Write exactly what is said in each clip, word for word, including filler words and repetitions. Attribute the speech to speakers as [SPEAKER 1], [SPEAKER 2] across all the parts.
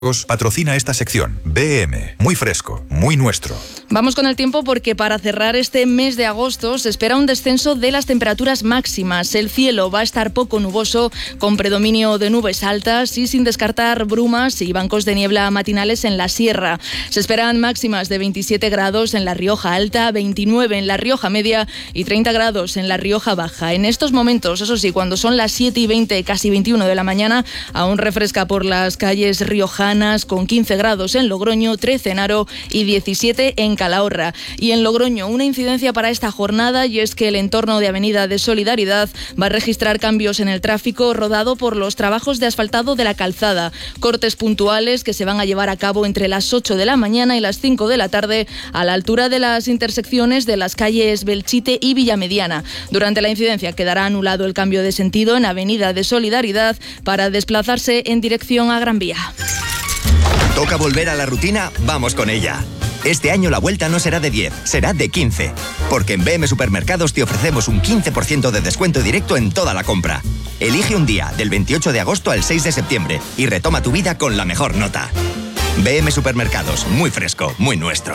[SPEAKER 1] Patrocina esta sección. B M, muy fresco, muy nuestro.
[SPEAKER 2] Vamos con el tiempo porque para cerrar este mes de agosto se espera un descenso de las temperaturas máximas. El cielo va a estar poco nuboso, con predominio de nubes altas y sin descartar brumas y bancos de niebla matinales en la sierra. Se esperan máximas de veintisiete grados en la Rioja Alta, veintinueve en la Rioja Media y treinta grados en la Rioja Baja. En estos momentos, eso sí, cuando son las siete y veinte, casi veintiuno de la mañana, aún refresca por las calles riojanas, con quince grados en Logroño, trece en Haro y diecisiete en Calahorra. Y en Logroño, una incidencia para esta jornada, y es que el entorno de Avenida de Solidaridad va a registrar cambios en el tráfico rodado por los trabajos de asfaltado de la calzada. Cortes puntuales que se van a llevar a cabo entre las ocho de la mañana y las cinco de la tarde a la altura de las intersecciones de las calles Belchite y Villamediana. Durante la incidencia quedará anulado el cambio de sentido en Avenida de Solidaridad para desplazarse en dirección a Gran Vía.
[SPEAKER 3] ¿Toca volver a la rutina? Vamos con ella. Este año la vuelta no será de diez, será de quince. Porque en B M Supermercados te ofrecemos un quince por ciento de descuento directo en toda la compra. Elige un día, del veintiocho de agosto al seis de septiembre, y retoma tu vida con la mejor nota. B M Supermercados, muy fresco, muy nuestro.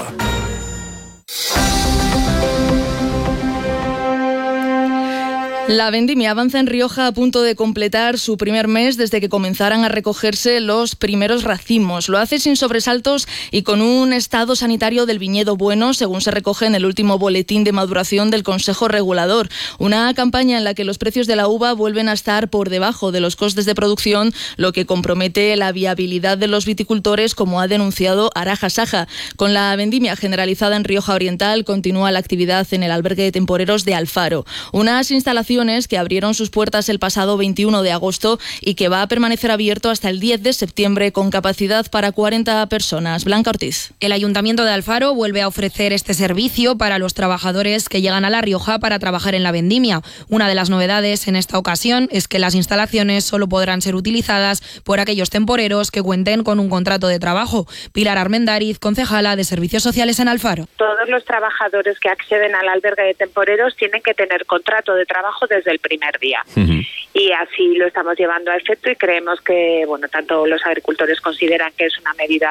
[SPEAKER 2] La vendimia avanza en Rioja a punto de completar su primer mes desde que comenzaran a recogerse los primeros racimos. Lo hace sin sobresaltos y con un estado sanitario del viñedo bueno, según se recoge en el último boletín de maduración del Consejo Regulador. Una campaña en la que los precios de la uva vuelven a estar por debajo de los costes de producción, lo que compromete la viabilidad de los viticultores, como ha denunciado Araja Saja. Con la vendimia generalizada en Rioja Oriental, continúa la actividad en el albergue de temporeros de Alfaro. Unas instalaciones que abrieron sus puertas el pasado veintiuno de agosto y que va a permanecer abierto hasta el diez de septiembre con capacidad para cuarenta personas. Blanca Ortiz.
[SPEAKER 4] El Ayuntamiento de Alfaro vuelve a ofrecer este servicio para los trabajadores que llegan a La Rioja para trabajar en la vendimia. Una de las novedades en esta ocasión es que las instalaciones solo podrán ser utilizadas por aquellos temporeros que cuenten con un contrato de trabajo. Pilar Armendáriz, concejala de Servicios Sociales en Alfaro.
[SPEAKER 5] Todos los trabajadores que acceden al albergue de temporeros tienen que tener contrato de trabajo desde el primer día. Uh-huh. Y así lo estamos llevando a efecto y creemos que, bueno, tanto los agricultores consideran que es una medida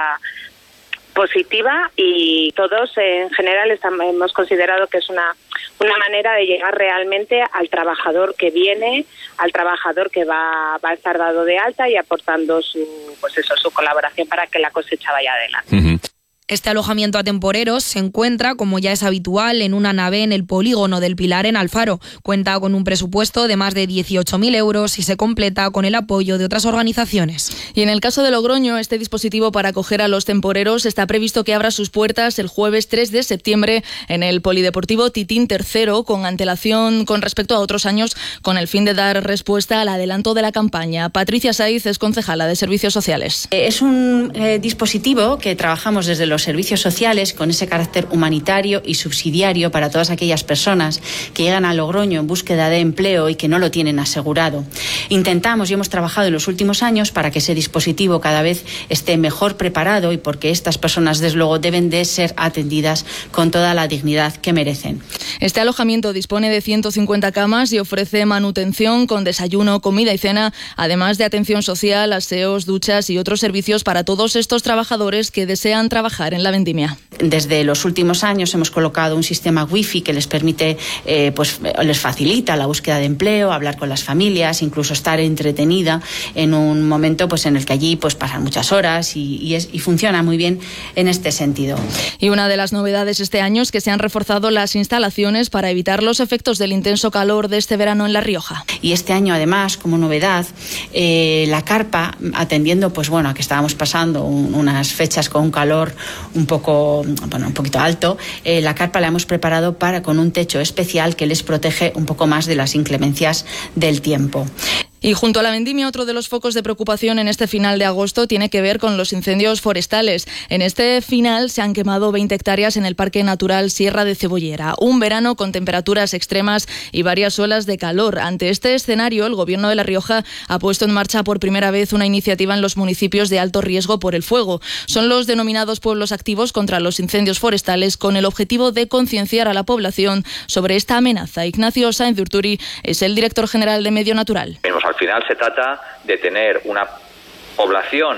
[SPEAKER 5] positiva y todos en general estamos, hemos considerado que es una, una manera de llegar realmente al trabajador que viene, al trabajador que va, va a estar dado de alta y aportando su, pues eso, su colaboración para que la cosecha vaya adelante.
[SPEAKER 4] Uh-huh. Este alojamiento a temporeros se encuentra, como ya es habitual, en una nave en el polígono del Pilar en Alfaro. Cuenta con un presupuesto de más de dieciocho mil euros y se completa con el apoyo de otras organizaciones.
[SPEAKER 2] Y en el caso de Logroño, este dispositivo para acoger a los temporeros está previsto que abra sus puertas el jueves tres de septiembre en el Polideportivo Titín tercero, con antelación con respecto a otros años, con el fin de dar respuesta al adelanto de la campaña. Patricia Saiz es concejala de Servicios Sociales.
[SPEAKER 6] Es un eh, dispositivo que trabajamos desde los los servicios sociales con ese carácter humanitario y subsidiario para todas aquellas personas que llegan a Logroño en búsqueda de empleo y que no lo tienen asegurado. Intentamos y hemos trabajado en los últimos años para que ese dispositivo cada vez esté mejor preparado y porque estas personas, desde luego, deben de ser atendidas con toda la dignidad que merecen.
[SPEAKER 2] Este alojamiento dispone de ciento cincuenta camas y ofrece manutención con desayuno, comida y cena, además de atención social, aseos, duchas y otros servicios para todos estos trabajadores que desean trabajar en la vendimia.
[SPEAKER 6] Desde los últimos años hemos colocado un sistema wifi que les permite, eh, pues les facilita la búsqueda de empleo, hablar con las familias, incluso estar entretenida en un momento pues en el que allí pues pasan muchas horas y, y, es, y funciona muy bien en este sentido.
[SPEAKER 2] Y una de las novedades este año es que se han reforzado las instalaciones para evitar los efectos del intenso calor de este verano en La Rioja.
[SPEAKER 6] Y este año además, como novedad, eh, la carpa, atendiendo pues bueno a que estábamos pasando un, unas fechas con un calor un poco, bueno, un poquito alto, eh, la carpa la hemos preparado para con un techo especial que les protege un poco más de las inclemencias del tiempo.
[SPEAKER 2] Y junto a la vendimia, otro de los focos de preocupación en este final de agosto tiene que ver con los incendios forestales. En este final se han quemado veinte hectáreas en el Parque Natural Sierra de Cebollera. Un verano con temperaturas extremas y varias olas de calor. Ante este escenario, el Gobierno de La Rioja ha puesto en marcha por primera vez una iniciativa en los municipios de alto riesgo por el fuego. Son los denominados pueblos activos contra los incendios forestales, con el objetivo de concienciar a la población sobre esta amenaza. Ignacio Sáenz de Urturi es el director general de Medio Natural.
[SPEAKER 7] Al final se trata de tener una población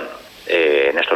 [SPEAKER 7] eh, en estos